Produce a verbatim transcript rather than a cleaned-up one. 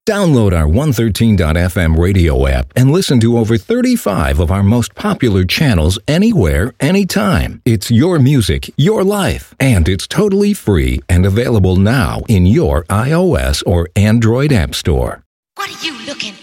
Download our one thirteen dot f m radio app and listen to over thirty-five of our most popular channels anywhere, anytime. It's your music, your life, and it's totally free and available now in your iOS or Android app store. What are you looking